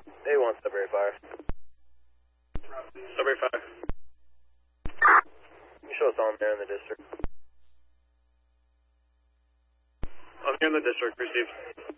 A1 Sudbury Fire. Sudbury Fire. You show us on there in the district. I'm here in the district, received.